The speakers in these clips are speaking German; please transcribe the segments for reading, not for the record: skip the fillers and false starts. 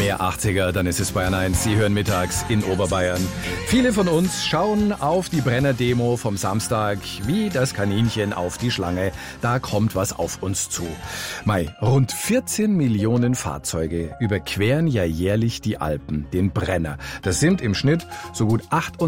Mehr 80er, dann ist es Bayern 1. Sie hören mittags in Oberbayern. Viele von uns schauen auf die Brenner-Demo vom Samstag wie das Kaninchen auf die Schlange. Da kommt was auf uns zu. Rund 14 Millionen Fahrzeuge überqueren ja jährlich die Alpen, den Brenner. Das sind im Schnitt so gut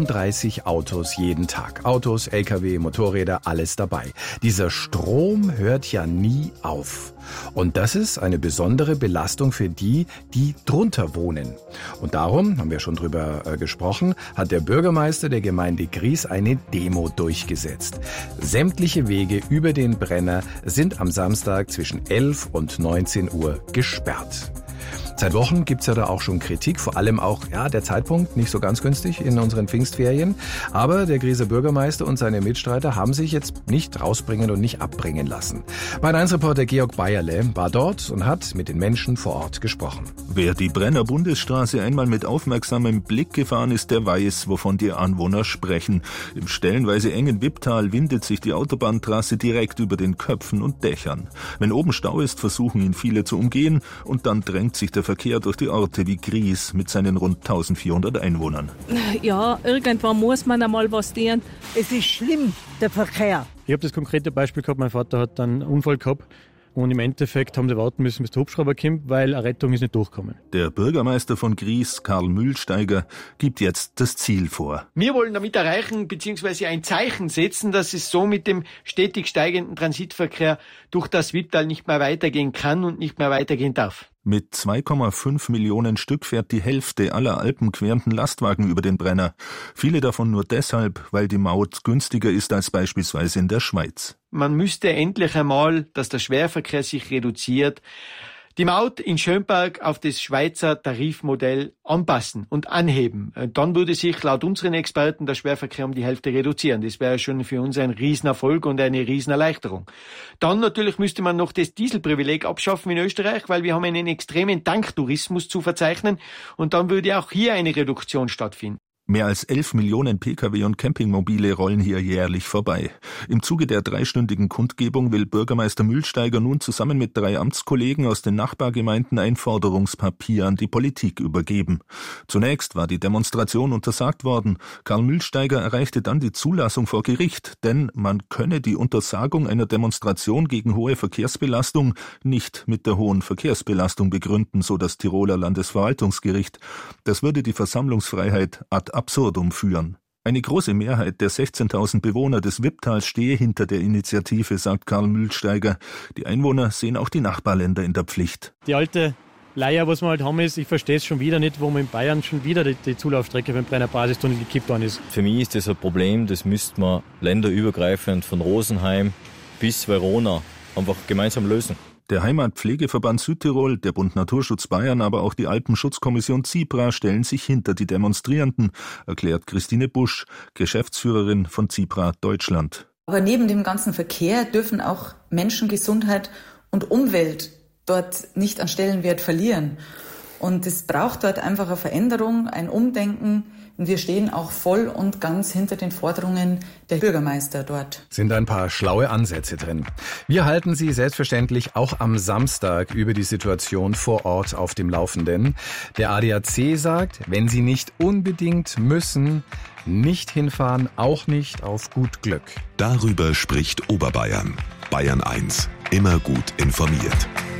38 Autos jeden Tag. Autos, LKW, Motorräder, alles dabei. Dieser Strom hört ja nie auf. Und das ist eine besondere Belastung für die drunter wohnen. Und darum, haben wir schon drüber gesprochen, hat der Bürgermeister der Gemeinde Gries eine Demo durchgesetzt. Sämtliche Wege über den Brenner sind am Samstag zwischen 11 und 19 Uhr gesperrt. Seit Wochen gibt's ja da auch schon Kritik, vor allem auch der Zeitpunkt nicht so ganz günstig in unseren Pfingstferien. Aber der Grieser Bürgermeister und seine Mitstreiter haben sich jetzt nicht rausbringen und nicht abbringen lassen. Mein 1-Reporter Georg Bayerle war dort und hat mit den Menschen vor Ort gesprochen. Wer die Brenner Bundesstraße einmal mit aufmerksamem Blick gefahren ist, der weiß, wovon die Anwohner sprechen. Im stellenweise engen Wipptal windet sich die Autobahntrasse direkt über den Köpfen und Dächern. Wenn oben Stau ist, versuchen ihn viele zu umgehen und dann drängt sich der Verkehr durch die Orte wie Gries mit seinen rund 1400 Einwohnern. Ja, irgendwann muss man einmal was tun. Es ist schlimm, der Verkehr. Ich habe das konkrete Beispiel gehabt, mein Vater hat dann einen Unfall gehabt. Und im Endeffekt haben sie warten müssen, bis der Hubschrauber kommt, weil eine Rettung ist nicht durchgekommen. Der Bürgermeister von Gries, Karl Mühlsteiger, gibt jetzt das Ziel vor. Wir wollen damit erreichen bzw. ein Zeichen setzen, dass es so mit dem stetig steigenden Transitverkehr durch das Wipptal nicht mehr weitergehen kann und nicht mehr weitergehen darf. Mit 2,5 Millionen Stück fährt die Hälfte aller alpenquerenden Lastwagen über den Brenner. Viele davon nur deshalb, weil die Maut günstiger ist als beispielsweise in der Schweiz. Man müsste endlich einmal, dass der Schwerverkehr sich reduziert, die Maut in Schönberg auf das Schweizer Tarifmodell anpassen und anheben. Dann würde sich laut unseren Experten der Schwerverkehr um die Hälfte reduzieren. Das wäre schon für uns ein Riesenerfolg und eine Riesenerleichterung. Dann natürlich müsste man noch das Dieselprivileg abschaffen in Österreich, weil wir haben einen extremen Tanktourismus zu verzeichnen und dann würde auch hier eine Reduktion stattfinden. Mehr als 11 Millionen Pkw und Campingmobile rollen hier jährlich vorbei. Im Zuge der 3-stündigen Kundgebung will Bürgermeister Mühlsteiger nun zusammen mit 3 Amtskollegen aus den Nachbargemeinden ein Forderungspapier an die Politik übergeben. Zunächst war die Demonstration untersagt worden. Karl Mühlsteiger erreichte dann die Zulassung vor Gericht, denn man könne die Untersagung einer Demonstration gegen hohe Verkehrsbelastung nicht mit der hohen Verkehrsbelastung begründen, so das Tiroler Landesverwaltungsgericht. Das würde die Versammlungsfreiheit ad absurdum führen. Eine große Mehrheit der 16.000 Bewohner des Wipptals stehe hinter der Initiative, sagt Karl Mühlsteiger. Die Einwohner sehen auch die Nachbarländer in der Pflicht. Die alte Leier, was wir halt haben, ist, ich verstehe es schon wieder nicht, wo man in Bayern schon wieder die Zulaufstrecke für den Brenner Basistunnel gekippt worden ist. Für mich ist das ein Problem, das müsste man länderübergreifend von Rosenheim bis Verona einfach gemeinsam lösen. Der Heimatpflegeverband Südtirol, der Bund Naturschutz Bayern, aber auch die Alpenschutzkommission CIPRA stellen sich hinter die Demonstrierenden, erklärt Christine Busch, Geschäftsführerin von CIPRA Deutschland. Aber neben dem ganzen Verkehr dürfen auch Menschengesundheit und Umwelt dort nicht an Stellenwert verlieren. Und es braucht dort einfach eine Veränderung, ein Umdenken. Und wir stehen auch voll und ganz hinter den Forderungen der Bürgermeister dort. Sind ein paar schlaue Ansätze drin. Wir halten Sie selbstverständlich auch am Samstag über die Situation vor Ort auf dem Laufenden. Der ADAC sagt, wenn Sie nicht unbedingt müssen, nicht hinfahren, auch nicht auf gut Glück. Darüber spricht Oberbayern. Bayern 1. Immer gut informiert.